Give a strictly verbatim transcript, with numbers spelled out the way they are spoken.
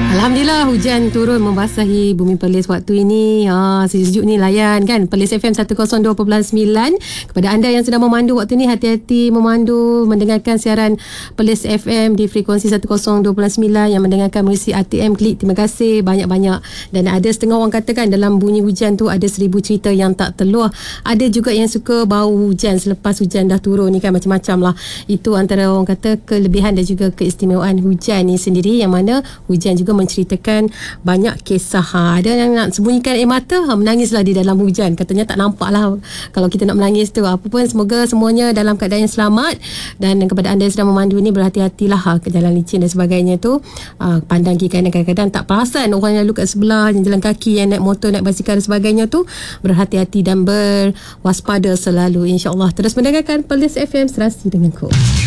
Alhamdulillah hujan turun membasahi bumi Perlis waktu ini. Ha, sejuk ni layan kan. Perlis F M seratus dua perpuluhan sembilan. Kepada anda yang sedang memandu waktu ni, hati-hati memandu, mendengarkan siaran Perlis F M di frekuensi seratus dua perpuluhan sembilan, yang mendengarkan melalui A T M Klik. Terima kasih banyak-banyak. Dan ada setengah orang katakan dalam bunyi hujan tu ada seribu cerita yang tak terluah. Ada juga yang suka bau hujan selepas hujan dah turun ni kan, macam-macam lah. Itu antara orang kata kelebihan dan juga keistimewaan hujan ni sendiri, yang mana hujan juga menceritakan banyak kisah. Ha, ada yang nak sembunyikan air mata, ha, menangislah di dalam hujan. Katanya tak nampak lah kalau kita nak menangis tu. Apa pun, semoga semuanya dalam keadaan yang selamat. Dan kepada anda yang sedang memandu ni, berhati-hatilah ha, ke jalan licin dan sebagainya tu. Ha, pandang kiri kanan, kadang-kadang tak perasan orang yang lalu kat sebelah, yang jalan kaki, yang naik motor, naik basikal dan sebagainya tu. Berhati-hati dan berwaspada selalu, insya-Allah. Terus mendengarkan Perlis F M, serasi denganku.